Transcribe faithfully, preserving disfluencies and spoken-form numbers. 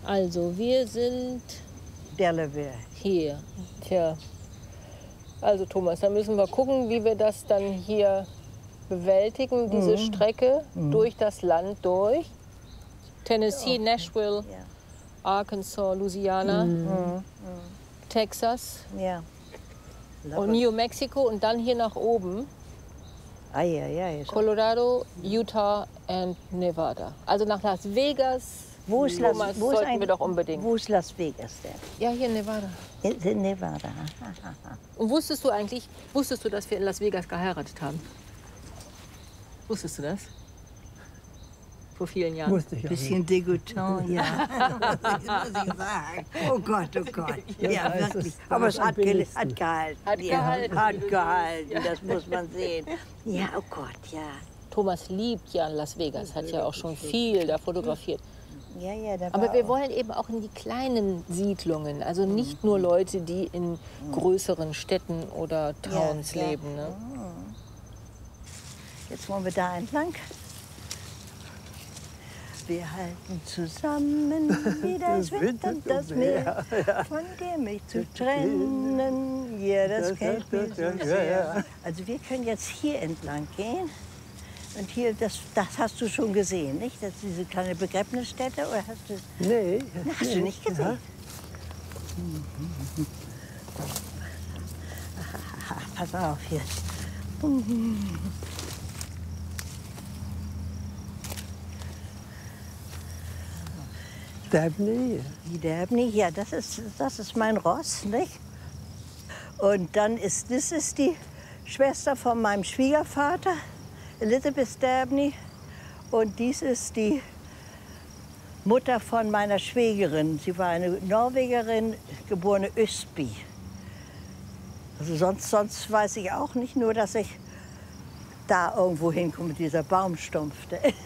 Also, wir sind Delaware. hier. Tja. Also, Thomas, dann müssen wir gucken, wie wir das dann hier bewältigen, diese Mhm. Strecke Mhm. durch das Land durch. Tennessee, Okay. Nashville, Ja. Arkansas, Louisiana, Mhm. Texas Ja. und New Mexico und dann hier nach oben. Ah, ja, ja, ja. Colorado, Utah und Nevada. Also nach Las Vegas. Wo ist, Las, Thomas, wo ist, sollten ein, wir doch unbedingt. wo ist Las Vegas denn? Ja, hier in Nevada. In, in Nevada. Und wusstest du eigentlich, wusstest du, dass wir in Las Vegas geheiratet haben? Wusstest du das? Vor vielen Jahren. Wusste ich auch nicht. Bisschen dégoûtant, ja. Das muss ich sagen. Oh Gott, oh Gott. Ja, Ja, es wirklich. ist- Aber das es ist hat, am gel billigsten. hat gehalten. Hat ja, gehalten, Hat wie du gehalten, siehst. Ja. das muss man sehen. Ja, oh Gott, ja. Thomas liebt ja Las Vegas, hat ja auch schon viel da fotografiert. Ja, ja, da Aber war wir auch- wollen eben auch in die kleinen Siedlungen, also nicht nur Leute, die in größeren Städten oder Towns ja. leben. Ne? Jetzt wollen wir da entlang. Wir halten zusammen wie das Wind und das Meer, von dir mich zu trennen. Ja, das gefällt mir so sehr. Also wir können jetzt hier entlang gehen. Und hier, das, das hast du schon gesehen, nicht? Das ist diese kleine Begräbnisstätte, oder hast du... Nee. Na, hast du nicht gesehen? Ach, pass auf hier. Dabney. Die Dabney, ja, das ist, das ist mein Ross, nicht? Und dann ist, das ist die Schwester von meinem Schwiegervater, Elizabeth Dabney. Und dies ist die Mutter von meiner Schwägerin. Sie war eine Norwegerin, geborene Östby. Also sonst, sonst weiß ich auch nicht, nur dass ich da irgendwo hinkomme, dieser Baumstumpf. Der